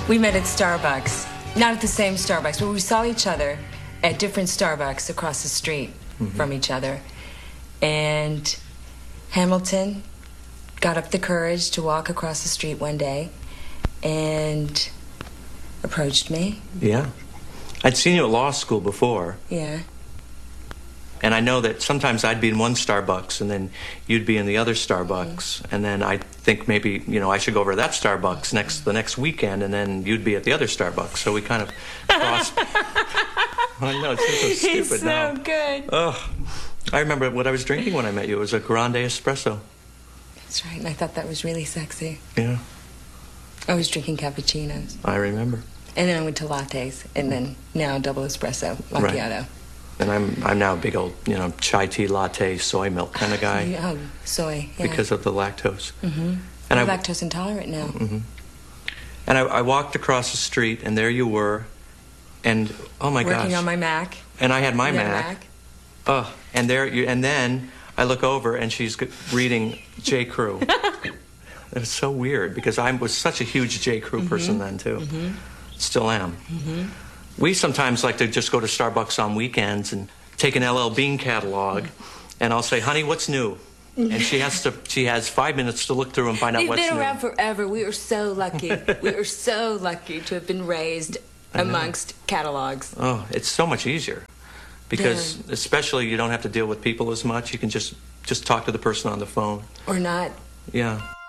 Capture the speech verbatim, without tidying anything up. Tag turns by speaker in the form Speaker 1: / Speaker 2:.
Speaker 1: We met at Starbucks. Not at the same Starbucks, but we saw each other at different Starbucks across the street mm-hmm. from each other. And Hamilton got up the courage to walk across the street one day and approached me.
Speaker 2: Yeah. I'd seen you at law school before.
Speaker 1: Yeah.
Speaker 2: And I know that sometimes I'd be in one Starbucks and then you'd be in the other Starbucks. Mm-hmm. And then I'd think maybe, you know, I should go over to that Starbucks next the next weekend, and then you'd be at the other Starbucks. So we kind of crossed. I know, it's so stupid
Speaker 1: He's so
Speaker 2: now.
Speaker 1: good.
Speaker 2: Oh, I remember what I was drinking when I met you. It was a grande espresso.
Speaker 1: That's right, and I thought that was really sexy.
Speaker 2: Yeah.
Speaker 1: I was drinking cappuccinos.
Speaker 2: I remember.
Speaker 1: And then I went to lattes, and then now double espresso, macchiato.
Speaker 2: Right. And I'm I'm now a big old, you know, chai tea latte, soy milk kind of guy.
Speaker 1: Oh, soy, yeah.
Speaker 2: Because of the lactose.
Speaker 1: Mm-hmm.
Speaker 2: And
Speaker 1: I'm
Speaker 2: I,
Speaker 1: lactose intolerant now.
Speaker 2: Mm-hmm. And I, I walked across the street, and there you were, and oh my
Speaker 1: Working
Speaker 2: gosh.
Speaker 1: Working on my Mac.
Speaker 2: And I had my
Speaker 1: Mac.
Speaker 2: Mac. Oh, and there you, and then I look over, and she's reading J. Crew. It was so weird, because I was such a huge J. Crew mm-hmm. person then, too. Mm-hmm. Still am. Mm-hmm. We sometimes like to just go to Starbucks on weekends and take an L L Bean catalog, and I'll say, honey, what's new? And she has to. She has five minutes to look through and find out
Speaker 1: They've
Speaker 2: what's new.
Speaker 1: They've been around forever. We are so lucky. We are so lucky to have been raised amongst catalogs.
Speaker 2: Oh, it's so much easier. Because
Speaker 1: yeah.
Speaker 2: especially you don't have to deal with people as much. You can just, just talk to the person on the phone.
Speaker 1: Or not.
Speaker 2: Yeah.